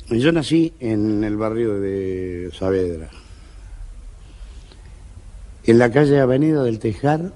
Yo nací en el barrio de Saavedra, en la calle Avenida del Tejar,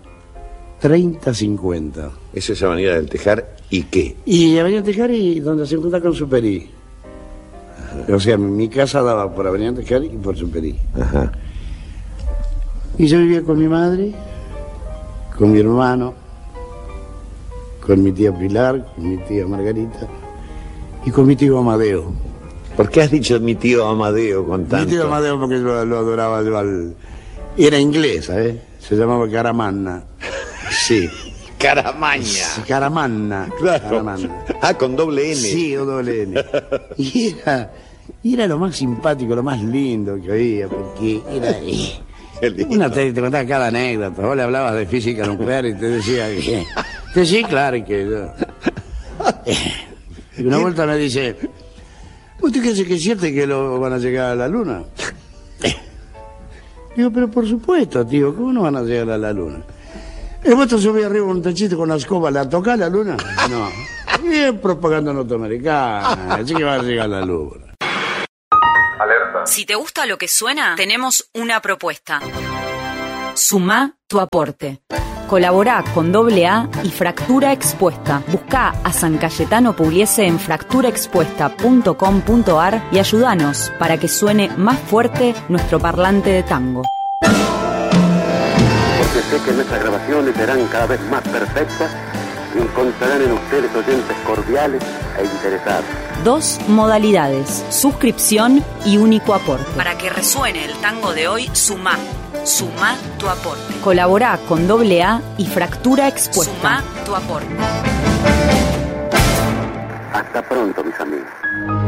3050. Esa es Avenida del Tejar, ¿y qué? Y Avenida del Tejar y donde se junta con Superí. O sea, mi casa daba por Avenida del Tejar y por Superí. Ajá. Y yo vivía con mi madre, con mi hermano, con mi tía Pilar, con mi tía Margarita y con mi tío Amadeo. ¿Por qué has dicho mi tío Amadeo con tanto? Mi tío Amadeo porque lo adoraba yo Era inglés, ¿sabes? Se llamaba Caramanna. Sí. Caramaña. Sí, Caramanna. Claro. Caramanna. Ah, con doble N. Sí, o doble N. Y era lo más simpático, lo más lindo que había, porque era... te contaba cada anécdota. Vos le hablabas de física nuclear y te decía que sí, claro, que yo... Y una vuelta me dice, ¿usted cree que es cierto que lo van a llegar a la luna? Digo, pero por supuesto, tío, ¿cómo no van a llegar a la luna? ¿Y vos te subís arriba un techito con la escoba, ¿la tocás la luna? No. Y es propaganda norteamericana, así que va a llegar a la luna. Alerta. Si te gusta lo que suena, tenemos una propuesta. Sumá tu aporte. Colaborá con AA y Fractura Expuesta. Buscá a San Cayetano Pugliese en fracturaexpuesta.com.ar y ayúdanos para que suene más fuerte nuestro parlante de tango. Porque sé que nuestras grabaciones serán cada vez más perfectas y encontrarán en ustedes oyentes cordiales e interesados. 2 modalidades, suscripción y único aporte. Para que resuene el tango de hoy, sumá tu aporte. Colaborá con AA y Fractura Expuesta. Sumá tu aporte. Hasta pronto, mis amigos.